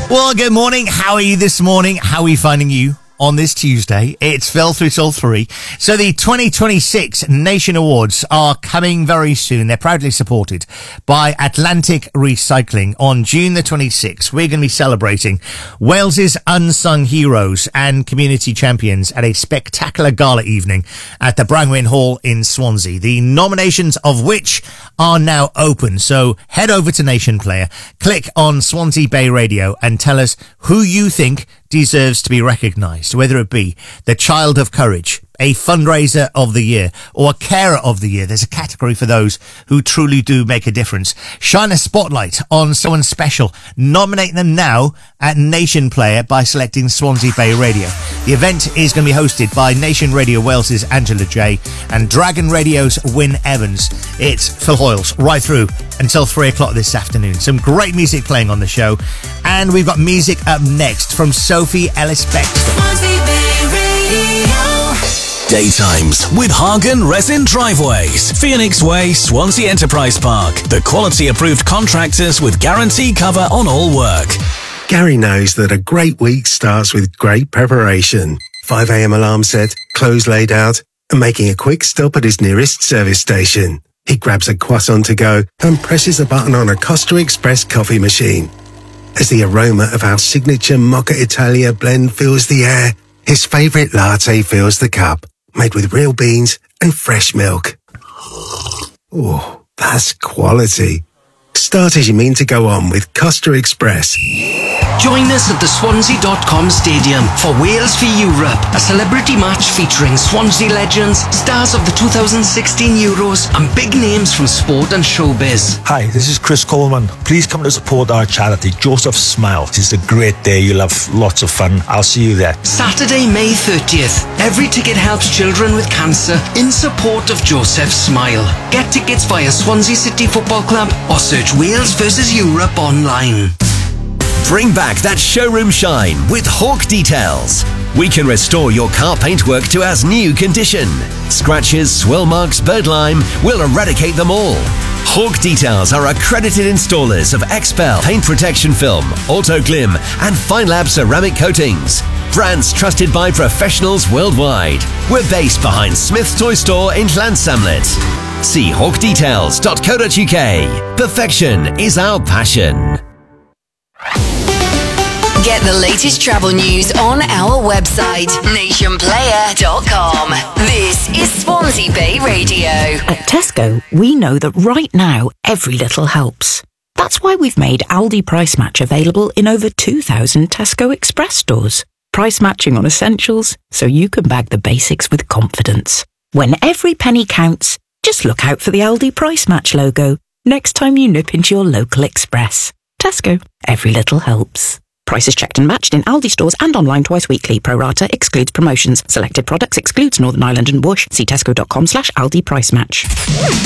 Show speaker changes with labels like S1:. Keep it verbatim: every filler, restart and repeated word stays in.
S1: Well, good morning. How are you this morning? How are we finding you on this Tuesday? It's Fell Through Till three. So the twenty twenty-six Nation Awards are coming very soon. They're proudly supported by Atlantic Recycling. On June the twenty-sixth, we're going to be celebrating Wales's unsung heroes and community champions at a spectacular gala evening at the Brangwyn Hall in Swansea. The nominations of which are now open. So head over to Nation Player, click on Swansea Bay Radio and tell us who you think deserves to be recognised, whether it be the Child of Courage, a fundraiser of the year, or a carer of the year. There's a category for those who truly do make a difference. Shine a spotlight on someone special. Nominate them now at Nation Player by selecting Swansea Bay Radio. The event is going to be hosted by Nation Radio Wales's Angela J and Dragon Radio's Wyn Evans. It's Phil Hoyles right through until three o'clock this afternoon. Some great music playing on the show, and we've got music up next from Sophie Ellis-Bextor.
S2: Swansea Bay Radio.
S3: Daytimes with Hagen Resin Driveways, Phoenix Way, Swansea Enterprise Park. The quality approved contractors with guarantee cover on all work.
S4: Gary knows that a great week starts with great preparation. five a.m. alarm set, clothes laid out, and making a quick stop at his nearest service station. He grabs a croissant to go and presses a button on a Costa Express coffee machine. As the aroma of our signature Mocha Italia blend fills the air, his favourite latte fills the cup, made with real beans and fresh milk. Oh, that's quality. Start as you mean to go on with Costa Express.
S5: Join us at the Swansea dot com Stadium for Wales v Europe, a celebrity match featuring Swansea legends, stars of the two thousand sixteen Euros, and big names from sport and showbiz.
S6: Hi, this is Chris Coleman. Please come to support our charity, Joseph Smile. It's a great day. You'll have lots of fun. I'll see you there.
S5: Saturday, May thirtieth. Every ticket helps children with cancer in support of Joseph Smile. Get tickets via Swansea City Football Club or search Wales versus Europe online.
S3: Bring back that showroom shine with Hawk Details. We can restore your car paintwork to as new condition. Scratches, swirl marks, bird lime, we'll eradicate them all. Hawk Details are accredited installers of Expel paint protection film, Autoglim, and FineLab ceramic coatings. Brands trusted by professionals worldwide. We're based behind Smith's Toy Store in Llansamlet. See hawk details dot co dot uk. Perfection is our passion.
S2: Get the latest travel news on our website, nation player dot com. This is Swansea Bay Radio.
S7: At Tesco, we know that right now, every little helps. That's why we've made Aldi Price Match available in over two thousand Tesco Express stores. Price matching on essentials, so you can bag the basics with confidence. When every penny counts, just look out for the Aldi Price Match logo next time you nip into your local Express. Tesco, every little helps. Prices checked and matched in Aldi stores and online twice weekly. Pro rata excludes promotions. Selected products excludes Northern Ireland and Bush. See tesco dot com slash Aldi Price Match.